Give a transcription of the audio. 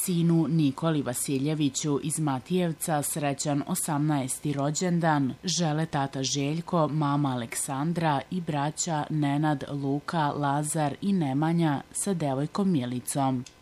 sinu Nikoli Vasiljeviću iz Matijevca srećan 18. rođendan žele tata Željko, mama Aleksandra i braća Nenad, Luka, Lazar i Nemanja sa devojkom Milicom.